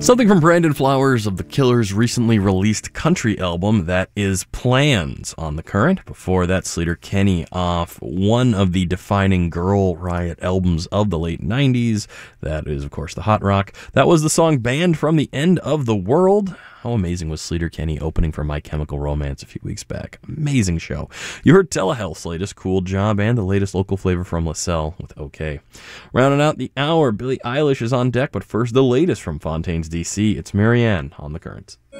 Something from Brandon Flowers of The Killers' recently released country album, that is Plans, on The Current. Before that, Sleater-Kinney off one of the defining Girl Riot albums of the late 90s. That is, of course, the Hot Rock. That was the song Banned from the End of the World. How amazing was Sleater-Kinney opening for My Chemical Romance a few weeks back? Amazing show. You heard Telehealth's latest Cool Job and the latest local flavor from LaSalle with OK. Rounding out the hour, Billie Eilish is on deck, but first the latest from Fontaine's DC. It's Marianne on The Current.